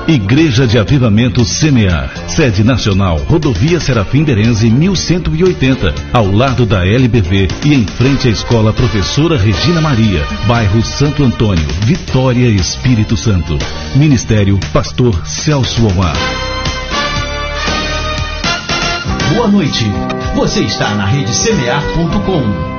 Igreja de Avivamento Semear. Sede nacional, Rodovia Serafim Berenze 1180, ao lado da LBV e em frente à Escola Professora Regina Maria, bairro Santo Antônio, Vitória, Espírito Santo. Ministério Pastor Celso Omar. Boa noite. Você está na redesemear.com.